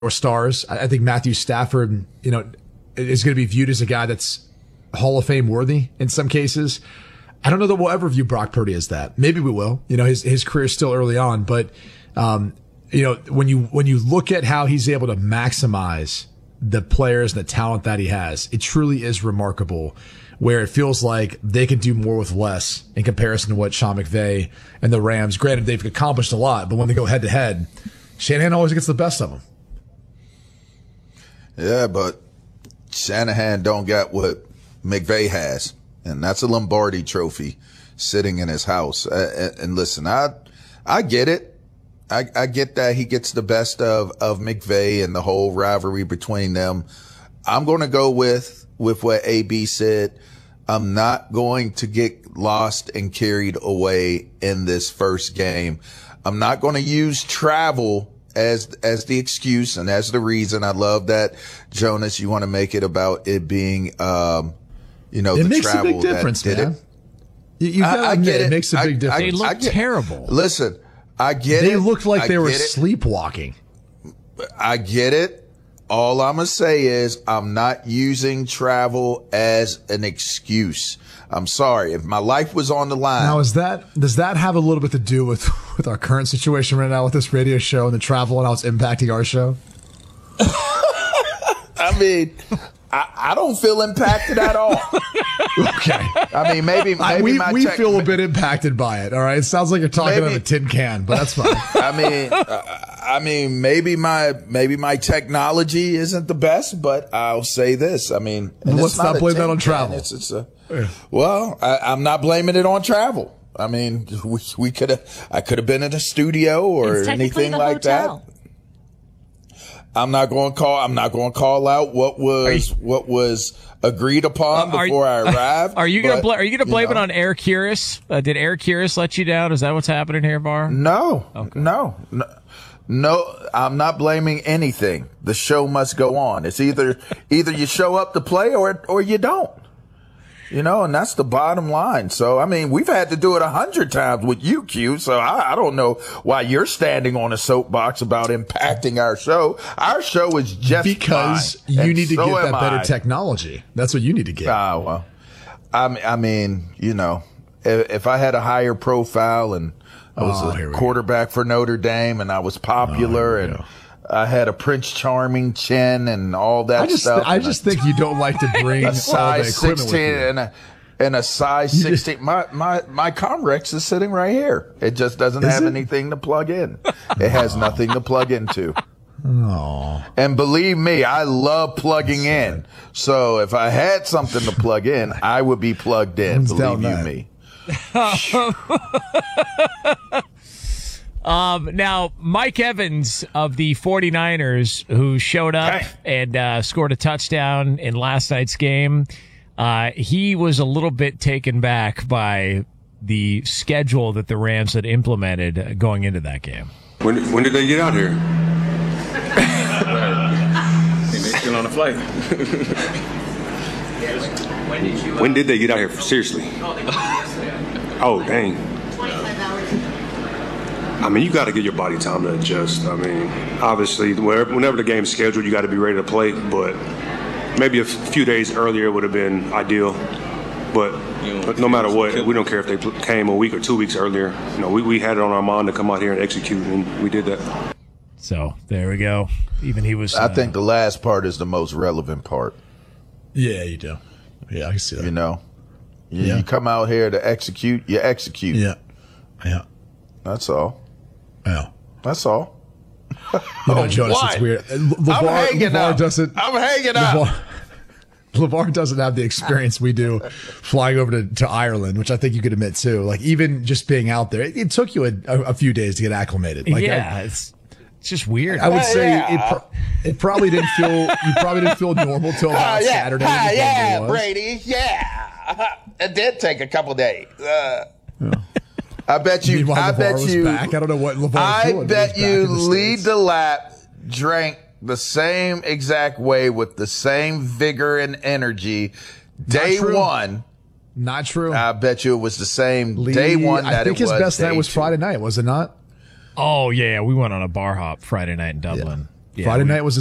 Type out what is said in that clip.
stars. I think Matthew Stafford, is going to be viewed as a guy that's Hall of Fame worthy in some cases. I don't know that we'll ever view Brock Purdy as that. Maybe we will. His career is still early on, but when you look at how he's able to maximize the players and the talent that he has, it truly is remarkable. Where it feels like they can do more with less in comparison to what Sean McVay and the Rams. Granted, they've accomplished a lot, but when they go head to head, Shanahan always gets the best of them. Yeah, but Shanahan don't get what McVay has, and that's a Lombardi trophy sitting in his house. And listen, I get it. I get that he gets the best of McVay and the whole rivalry between them. I'm going to go with what AB said. I'm not going to get lost and carried away in this first game. I'm not going to use travel as the excuse and as the reason. I love that, Jonas, you want to make it about it being, it the makes travel a big difference, that did man. it. I get it. It makes a big difference. They look terrible. Listen, I get it. They looked like they were sleepwalking. I get it. All I'm going to say is I'm not using travel as an excuse. I'm sorry. If my life was on the line. Now, does that have a little bit to do with our current situation right now with this radio show and the travel and how it's impacting our show? I mean, I don't feel impacted at all. Okay. I mean, maybe we feel a bit impacted by it. All right. It sounds like you're talking out of a tin can, but that's fine. I mean, maybe my technology isn't the best, but I'll say this. I mean, let's not blame that on travel. Well, I'm not blaming it on travel. I mean, I could have been in a studio or anything like that. I'm not going to call out what was agreed upon before I arrived. Are you going to blame it on Air Curus? Did Air Curus let you down? Is that what's happening here, Bar? No. Okay. No, I'm not blaming anything. The show must go on. It's either you show up to play or you don't. And that's the bottom line. So, I mean, we've had to do it 100 times with you, Q. So I don't know why you're standing on a soapbox about impacting our show. Our show is just because fine. You need to get that better technology. That's what you need to get. Well, I mean, if I had a higher profile and I was a quarterback for Notre Dame and I was popular and I had a Prince Charming chin and all that stuff. I just think you don't like to bring a size 16 and a size 16. My Comrex is sitting right here. It just doesn't have anything to plug in. It has nothing to plug into. Oh. And believe me, I love plugging in. So if I had something to plug in, I would be plugged in. Believe you me. Now, Mike Evans of the 49ers, who showed up and scored a touchdown in last night's game, he was a little bit taken back by the schedule that the Rams had implemented going into that game. When did they get out here? They're still on the flight. When did they get out here? Seriously? Oh, dang. I mean, you got to give your body time to adjust. I mean, obviously, whenever the game's scheduled, you got to be ready to play. But maybe a few days earlier would have been ideal. But no matter what, we don't care if they came a week or 2 weeks earlier. We had it on our mind to come out here and execute, and we did that. So there we go. Even he was. I think the last part is the most relevant part. Yeah, you do. Yeah, I can see that. You come out here to execute, you execute. Yeah. That's all. Yeah. That's all. Jonas, it's weird. I'm hanging out. LeVar doesn't have the experience we do flying over to Ireland, which I think you could admit too. Like even just being out there, it took you a few days to get acclimated. Like, it's just weird. I would say it probably didn't feel you probably didn't feel normal till about Saturday. Brady. Yeah, it did take a couple days. I bet you. Back. I don't know what LeVar was doing. I bet you Lee DeLapp drank the same exact way with the same vigor and energy. Day one. Not true. I bet you it was the same day one that it was. I think his best night was Friday night, was it not? Oh, yeah. We went on a bar hop Friday night in Dublin. Friday night was